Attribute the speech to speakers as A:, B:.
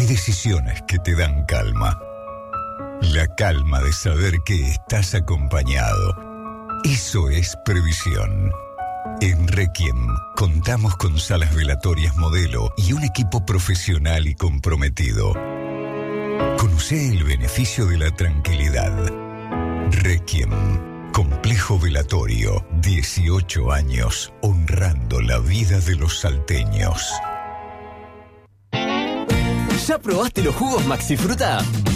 A: Hay decisiones que te dan calma. La calma de saber que estás acompañado. Eso es previsión. En Requiem contamos con salas velatorias modelo y un equipo profesional y comprometido. Conocé el beneficio de la tranquilidad. Requiem, complejo velatorio, 18 años honrando la vida de los salteños.
B: ¿Ya probaste los jugos Maxifruta?